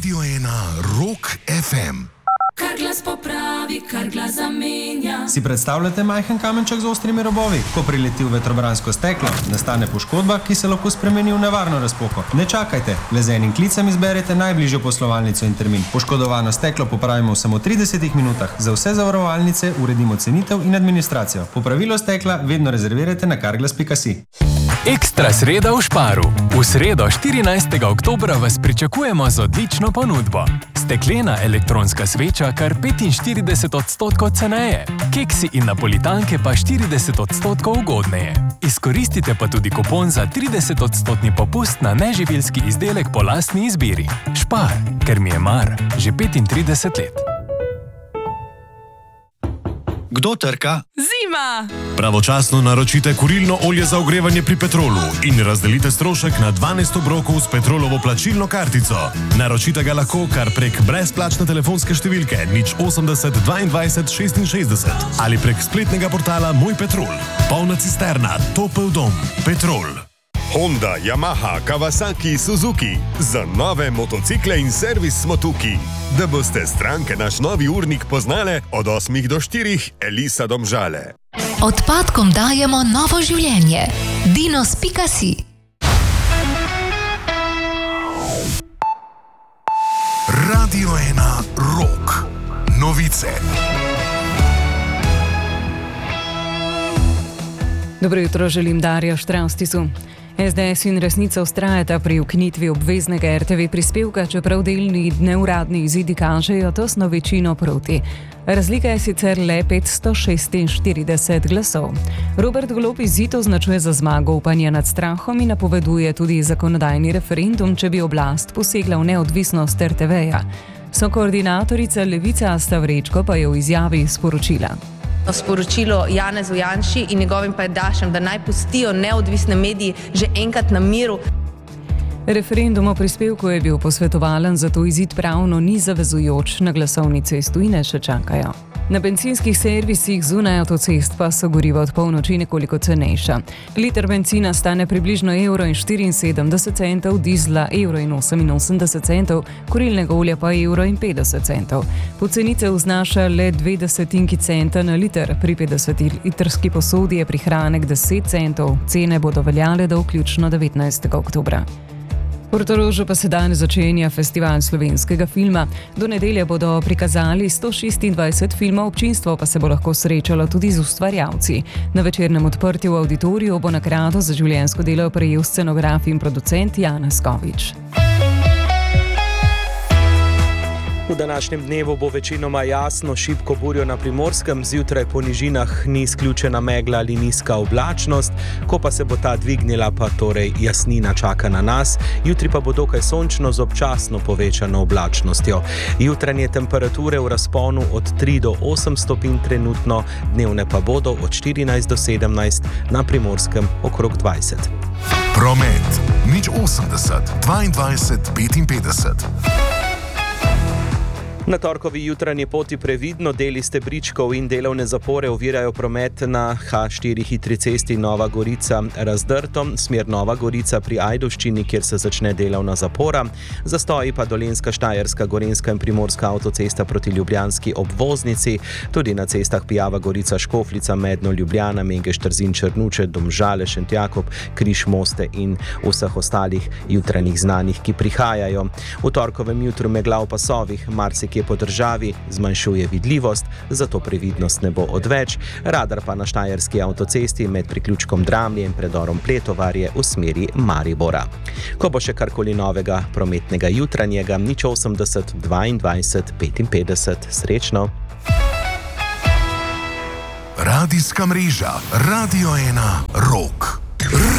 Radio 1 Rock FM. Kar glas popravi, kar glas zamenja. Si predstavljate majhen kamenček z ostrimi robovi? Ko prileti v vetrobransko steklo, nastane poškodba, ki se lahko spremeni v nevarno razpoko. Ne čakajte, le z enim klicem izberete najbližjo poslovalnico in termin. Poškodovano steklo popravimo v samo 30 minutah. Za vse zavarovalnice uredimo cenitev in administracijo. Popravilo stekla vedno rezervirajte na carglass.si. Ekstra sreda v Šparu. V sredo 14. oktobra vas pričakujemo z odlično ponudbo. Steklena elektronska sveča kar 45% ceneje. Keksi in napolitanke pa 40% ugodneje. Izkoristite pa tudi kupon za 30% popust na neživilski izdelek po lastni izbiri. Špar, ker mi je mar, že 35 let. Kdo trka? Zima! Pravočasno naročite kurilno olje za ogrevanje pri Petrolu in razdelite strošek na 12 obrokov s Petrolovo plačilno kartico. Naročite ga lahko kar prek brezplačne telefonske številke 080 22 66 ali prek spletnega portala Moj Petrol. Polna cisterna, topel dom. Petrol. Honda, Yamaha, Kawasaki, Suzuki. Za nove motocikle in servis smo tukaj. Da boste stranke naš novi urnik poznale od 8 do 4, Elisa Domžale. Odpadkom dajemo novo življenje. Dinos.si. Radio 1 Rock. Novice. Dobro jutro, želim Darja Štraustisu. SDS in Resnica vztrajata pri ukinitvi obveznega RTV prispevka, čeprav delni neuradni izidi kažejo tesno večino proti. Razlika je sicer le 546 glasov. Robert Golob izid označuje za zmago upanja nad strahom in napoveduje tudi zakonodajni referendum, če bi oblast posegla v neodvisnost RTV-ja. Sokoordinatorica Levica Asta Vrečko pa je v izjavi sporočila. Sporočilo Janezu Janši in njegovim pajdašem, da naj pustijo neodvisne mediji že enkrat na miru. Referendum o prispevku je bil posvetovalen, zato izid pravno ni zavezujoč, na glasovnice iz tujine še čakajo. Na bencinskih servisih zunaj avtocest pa so goriva od polnoči nekoliko cenejša. Liter bencina stane približno €1,74, dizla €1,88, kurilnega olja pa €1,50. Pocenitev znaša le 0,2 centa na liter, pri 50-litrski posodi je prihranek 10 centov, cene bodo veljale do vključno 19. oktobra. V Portorožu pa se danes začenja festival slovenskega filma. Do nedelje bodo prikazali 126 filmov, občinstvo pa se bo lahko srečalo tudi z ustvarjalci. Na večernem odprtju v Auditoriju bo nagrado za življenjsko delo prejel scenograf in producent Janez Kovič. V današnjem dnevu bo večinoma jasno, šibko burjo na Primorskem, zjutraj po nižinah ni izključena megla ali nizka oblačnost, ko pa se bo ta dvignila, pa torej jasnina čaka na nas. Jutri pa bo dokaj sončno z občasno povečano oblačnostjo. Jutranje temperature v razponu od 3 do 8 stopinj trenutno, dnevne pa bodo od 14 do 17, na Primorskem okrog 20. Promet 080 22 55. Na torkovi jutranji poti previdno, deli stebričkov in delovne zapore ovirajo promet na H4 hitri cesti Nova Gorica Razdrto, smer Nova Gorica pri Ajdovščini, kjer se začne delovna zapora. Zastoji pa Dolenjska, Štajerska, Gorenjska in Primorska avtocesta proti ljubljanski obvoznici, tudi na cestah Pijava, Gorica, Škofljica, Medno, Ljubljana, Mengeš, Trzin, Črnuče, Domžale, Šentjakob, Križ, Moste in vseh ostalih jutranjih znanih, ki prihajajo. V torkovem jutru megla v pasovih, marsikje po državi, zmanjšuje vidljivost, zato previdnost ne bo odveč. Radar pa na Štajerski avtocesti med priključkom Dramlje in predorom Pletovarje v smeri Maribora. Ko bo še karkoli novega prometnega jutranjega, 080 22 55. Srečno! Radijska mreža Radio 1 Rock.